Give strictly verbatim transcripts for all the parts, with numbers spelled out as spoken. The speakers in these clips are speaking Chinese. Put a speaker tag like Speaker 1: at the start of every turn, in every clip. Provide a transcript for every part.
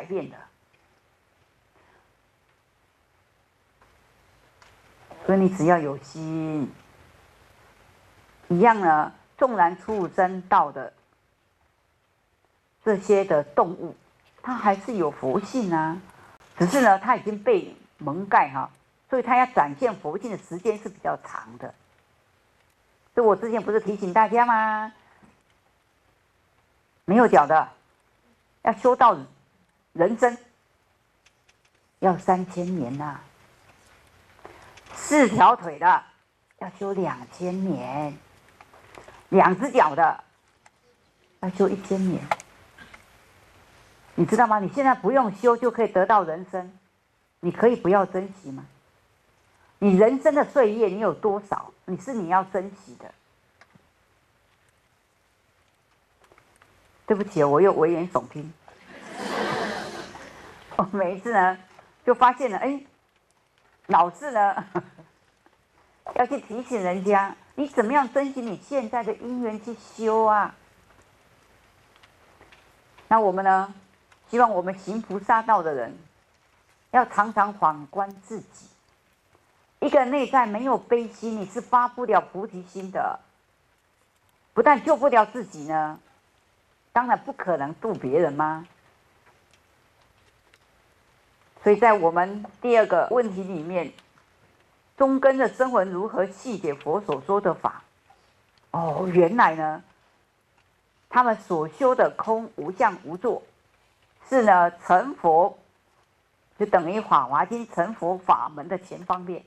Speaker 1: 变的。所以你只要有心，一样呢，纵然畜生道的这些的动物，它还是有佛性啊，只是呢，它已经被蒙盖哈，所以它要展现佛性的时间是比较长的。所以我之前不是提醒大家吗？没有脚的，要修到人身，要三千年呐、啊；四条腿的要修两千年，两只脚的要修一千年。你知道吗？你现在不用修就可以得到人生，你可以不要珍惜吗？你人生的岁月你有多少？你是你要珍惜的。对不起，我又危言耸听。我每一次呢，就发现了，哎，老是呢要去提醒人家，你怎么样珍惜你现在的因缘去修啊？那我们呢，希望我们行菩萨道的人，要常常反观自己。一个内在没有悲心，你是发不了菩提心的。不但救不了自己呢，当然不可能度别人吗？所以在我们第二个问题里面，中根的声闻如何细解佛所说的法？哦，原来呢，他们所修的空无相无作，是呢成佛，就等于《法华经》成佛法门的前方便。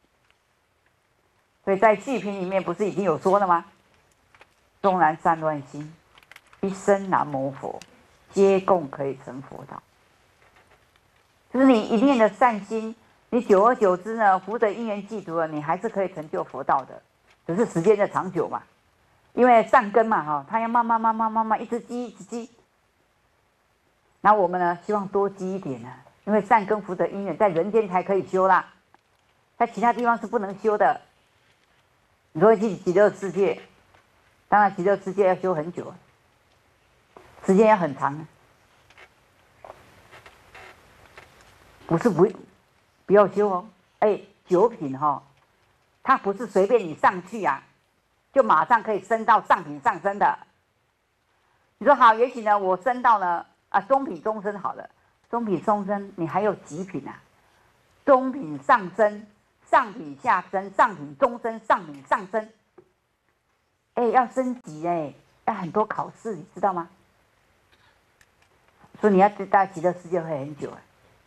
Speaker 1: 所以在续品里面不是已经有说了吗？纵然散乱心，一生南无佛，皆共可以成佛道。就是你一念的善心，你久而久之呢，福德因缘具足了，你还是可以成就佛道的，只是时间的长久嘛。因为善根嘛，哈，它要慢慢慢慢慢慢一直积一直积。那我们呢，希望多积一点呢，因为善根福德因缘在人间才可以修啦，在其他地方是不能修的。你说去极乐世界，当然极乐世界要修很久，时间要很长。不是不不要修哦，哎，九品哈、哦，它不是随便你上去啊，就马上可以升到上品上升的。你说好，也许呢，我升到了啊中品中升好了，中品中升你还有几品啊？中品上升，上品下升，上品中升，上品上升。哎，要升级哎，要很多考试，你知道吗？所以你要知道极乐世界会很久哎。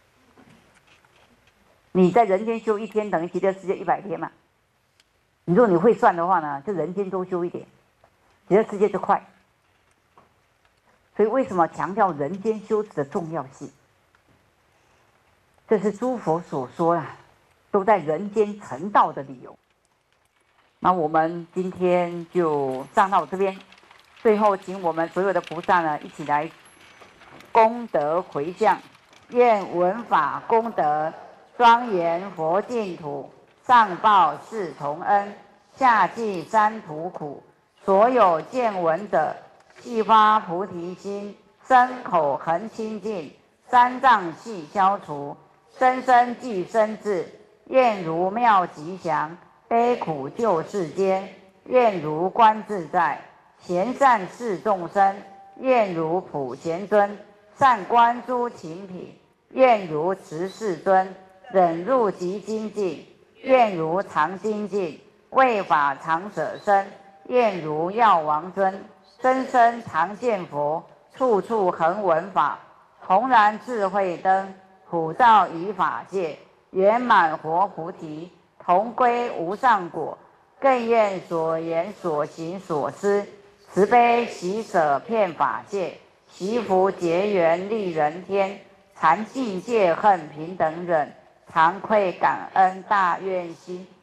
Speaker 1: 你在人间修一天，等于极乐世界一百天嘛。你如果你会算的话呢，就人间多修一点，极乐世界就快。所以为什么强调人间修持的重要性？这是诸佛所说啊，都在人间成道的理由。那我们今天就上到这边，最后请我们所有的菩萨呢，一起来功德回向，愿闻法功德庄严佛净土，上报四重恩，下济三途苦。所有见闻者，悉发菩提心，身口恒清净，三障悉消除，生生具身智。愿如妙吉祥，悲苦救世间。愿如观自在，贤善侍众生。愿如普贤尊，善观诸情品。愿如慈世尊，忍辱极精进。愿如常精进，为法常舍身。愿如药王尊，生生常见佛，处处恒闻法。弘然智慧灯，普照于法界。圆满活菩提，同归无上果。更愿所言所行所思，慈悲喜舍遍法界。习福结缘利人天，常尽戒恨平等忍。常愧感恩大愿心，